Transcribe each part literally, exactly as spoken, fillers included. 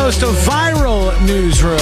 most viral newsroom.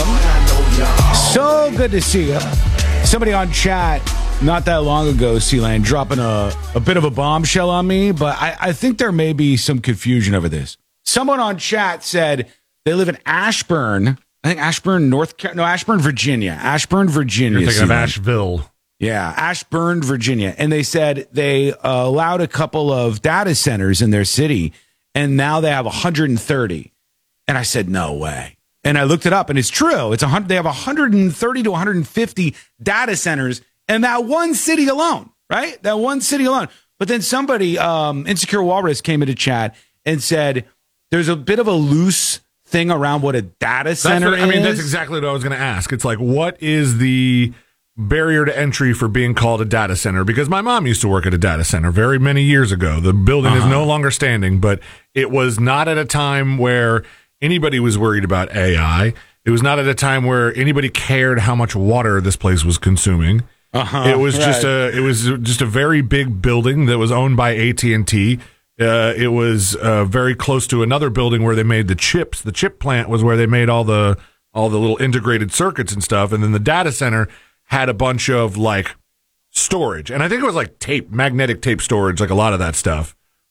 So good to see you. Somebody on chat not that long ago, C-Lane, dropping a, a bit of a bombshell on me, but I, I think there may be some confusion over this. Someone on chat said they live in Ashburn. I think Ashburn, North Carolina. No, Ashburn, Virginia. Ashburn, Virginia. You're thinking C-Lane. of Asheville. Yeah, Ashburn, Virginia. And they said they uh, allowed a couple of data centers in their city, and now they have one hundred thirty. And I said, no way. And I looked it up, and it's true. It's a, they have one hundred thirty to one hundred fifty data centers in that one city alone, right? That one city alone. But then somebody, um, Insecure Walrus, came into chat and said there's a bit of a loose thing around what a data center what, is. I mean, that's exactly what I was going to ask. It's like, what is the barrier to entry for being called a data center? Because my mom used to work at a data center very many years ago. The building uh-huh. is no longer standing, but it was not at a time where anybody was worried about A I. It was not at a time where anybody cared how much water this place was consuming. Uh-huh, it was right. just a it was just a very big building that was owned by A T and T. Uh, it was uh, very close to another building where they made the chips. The chip plant was where they made all the all the little integrated circuits and stuff. And then the data center had a bunch of like storage, and I think it was like tape, magnetic tape storage, like a lot of that stuff.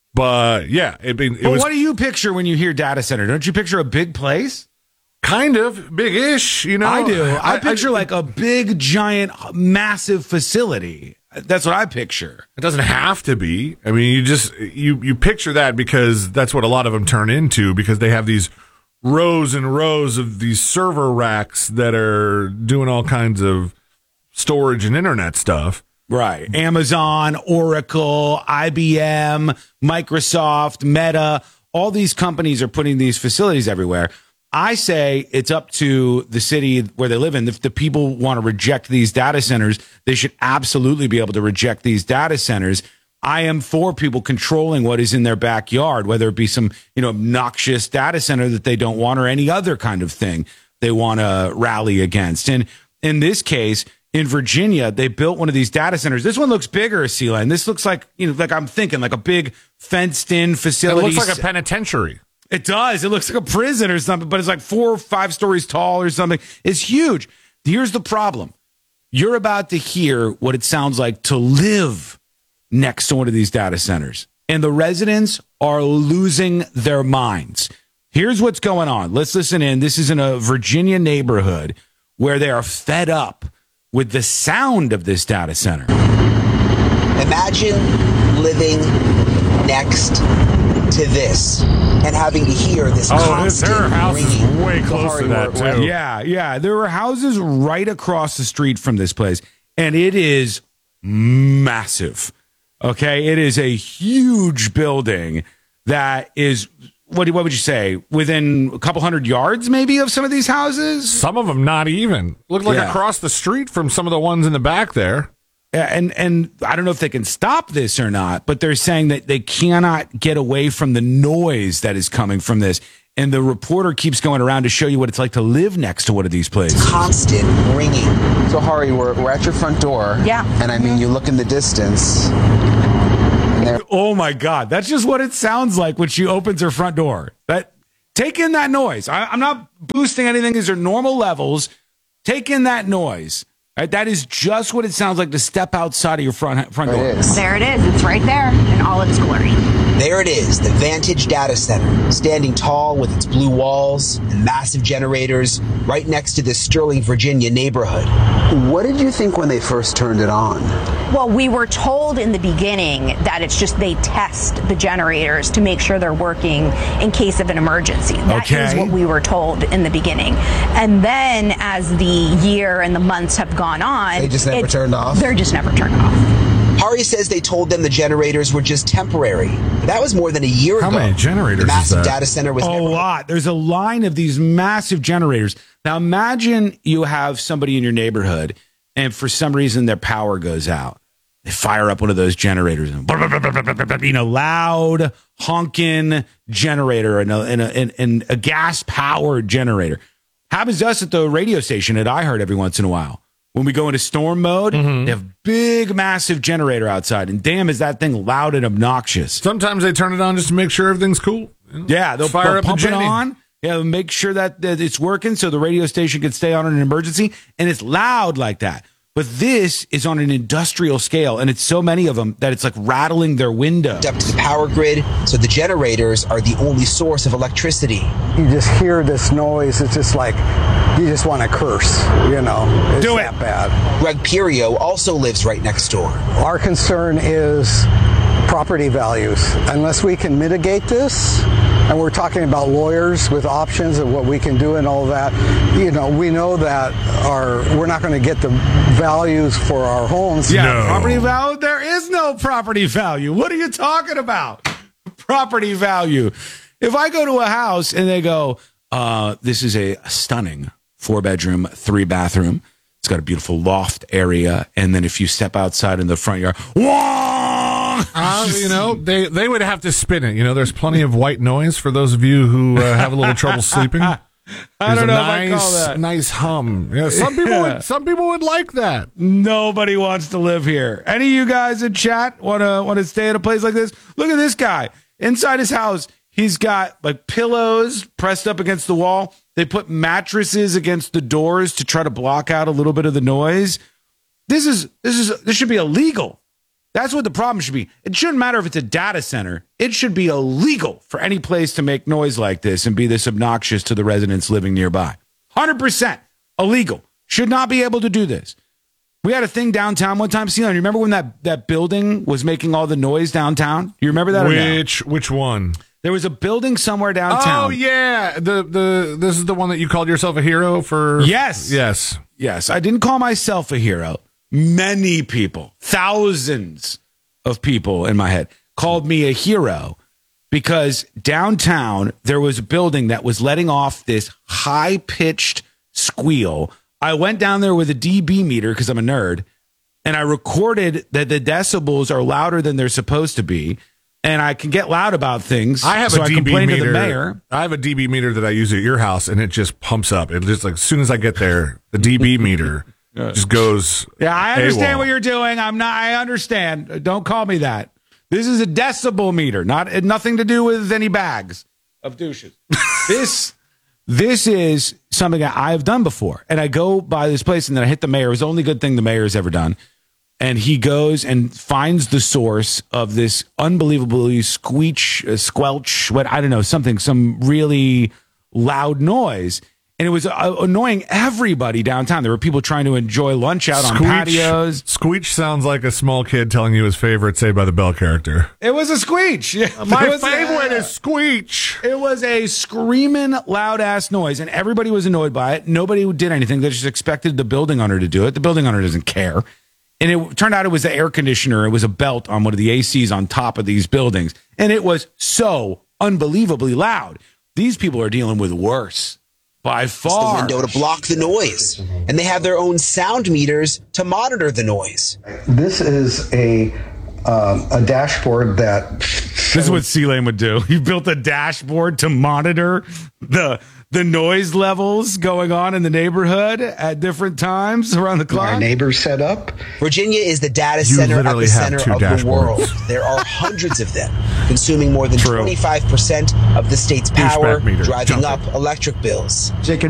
But yeah, it, it but was. What do you picture when you hear data center? Don't you picture a big place? Kind of big-ish, you know. I do. I, I picture I, like a big, giant, massive facility. That's what I picture. It doesn't have to be. I mean, you just you you picture that because that's what a lot of them turn into, because they have these rows and rows of these server racks that are doing all kinds of storage and internet stuff. Right. Amazon, Oracle, I B M, Microsoft, Meta, all these companies are putting these facilities everywhere. I say it's up to the city where they live in. If the people want to reject these data centers, they should absolutely be able to reject these data centers. I am for people controlling what is in their backyard, whether it be some, you know, obnoxious data center that they don't want or any other kind of thing they want to rally against. And in this case, in Virginia, they built one of these data centers. This one looks bigger, C-Line. This looks like, you know, like I'm thinking like a big fenced-in facility. It looks like a penitentiary. It does. It looks like a prison or something, but it's like four or five stories tall or something. It's huge. Here's the problem. You're about to hear what it sounds like to live next to one of these data centers, and the residents are losing their minds. Here's what's going on. Let's listen in. This is in a Virginia neighborhood where they are fed up with the sound of this data center. Imagine living next to this and having to hear this oh, constant there are houses ringing. way close to that, too. Yeah, yeah. There were houses right across the street from this place, and it is massive. Okay? It is a huge building that is, what, what would you say, within a couple hundred yards, maybe, of some of these houses? Some of them not even. Look like yeah. across the street from some of the ones in the back there. And and I don't know if they can stop this or not, but they're saying that they cannot get away from the noise that is coming from this. And the reporter keeps going around to show you what it's like to live next to one of these places. Constant ringing. So, Hari, we're, we're at your front door. Yeah. And I mean, you look in the distance. Oh, my God. That's just what it sounds like when she opens her front door. That Take in that noise. I, I'm not boosting anything. These are normal levels. Take in that noise. Right, that is just what it sounds like to step outside of your front front door. It is. There it is. It's right there in all its glory. There it is, the Vantage Data Center, standing tall with its blue walls and massive generators right next to this Sterling, Virginia neighborhood. What did you think when they first turned it on? Well, we were told in the beginning that it's just they test the generators to make sure they're working in case of an emergency. That okay. is what we were told in the beginning. And then as the year and the months have gone on, they just never it, turned off? They're just never turned off. Hari says they told them the generators were just temporary. That was more than a year How ago. How many generators the massive is that? data center was a never lot. There's a line of these massive generators. Now imagine you have somebody in your neighborhood, and for some reason their power goes out. They fire up one of those generators, and you know, loud honking generator and a, and a, and, and a gas powered generator. Happens to us at the radio station at iHeart every once in a while. When we go into storm mode, mm-hmm. they have big, massive generator outside, and damn, is that thing loud and obnoxious. Sometimes they turn it on just to make sure everything's cool. Yeah, they'll fire they'll up pump the it Jenny. on. You know, make sure that, that it's working so the radio station can stay on in an emergency, and it's loud like that. But this is on an industrial scale, and it's so many of them that it's like rattling their window. Up to the power grid, so the generators are the only source of electricity. You just hear this noise. It's just like you just want to curse, you know. It's Do it. that bad. Greg Pirio also lives right next door. Our concern is property values. Unless we can mitigate this, and we're talking about lawyers with options and what we can do and all that, you know, we know that our we're not going to get the values for our homes. Yeah, No. property value? There is no property value. What are you talking about? Property value. If I go to a house and they go, uh, this is a stunning four bedroom, three bathroom. It's got a beautiful loft area. And then if you step outside in the front yard, whoa! Uh, you know, they, they would have to spin it. You know, there's plenty of white noise for those of you who uh, have a little trouble sleeping. I There's don't a know nice, if I call that. nice hum. Yeah, some people Yeah. would, some people would like that. Nobody wants to live here. Any of you guys in chat want to want to stay at a place like this? Look at this guy. Inside his house, he's got like pillows pressed up against the wall. They put mattresses against the doors to try to block out a little bit of the noise. This is this is this should be illegal. That's what the problem should be. It shouldn't matter if it's a data center. It should be illegal for any place to make noise like this and be this obnoxious to the residents living nearby. one hundred percent illegal. Should not be able to do this. We had a thing downtown one time. Celine, you remember when that, that building was making all the noise downtown? You remember that? or no? Which which one? There was a building somewhere downtown. Oh yeah, the the this is the one that you called yourself a hero for. Yes. yes. Yes, I didn't call myself a hero. Many people, thousands of people in my head called me a hero because downtown there was a building that was letting off this high-pitched squeal. I went down there with a D B meter because I'm a nerd, and I recorded that the decibels are louder than they're supposed to be, and I can get loud about things. I have so a I D B complained meter. to the mayor. I have a D B meter that I use at your house, and it just pumps up. It just like as soon as I get there, the D B meter just goes. Yeah, I understand AWOL. what you're doing. I'm not. I understand. Don't call me that. This is a decibel meter, not nothing to do with any bags of douches. this, this is something that I have done before, and I go by this place, and then I hit the mayor. It was the only good thing the mayor's ever done, and he goes and finds the source of this unbelievably squeech, uh, squelch, what I don't know, something, some really loud noise. And it was uh, annoying everybody downtown. There were people trying to enjoy lunch out on patios. Squeech sounds like a small kid telling you his favorite Saved by the Bell character. It was a squeech. My It was a- favorite is Squeech. It was a screaming, loud ass noise, and everybody was annoyed by it. Nobody did anything. They just expected the building owner to do it. The building owner doesn't care. And it turned out it was the air conditioner. It was a belt on one of the A Cs on top of these buildings. And it was so unbelievably loud. These people are dealing with worse by The far. window to block the noise. And they have their own sound meters to monitor the noise. This is a um, a dashboard that This is what C-Lane would do. He built a dashboard to monitor the the noise levels going on in the neighborhood at different times around the clock. our neighbors set up. Virginia is the data center at the literally have center two of the dashboards. world. There are hundreds of them, consuming more than True. twenty-five percent of the state's Douchebag power, meter. driving Jump up electric bills. Jake,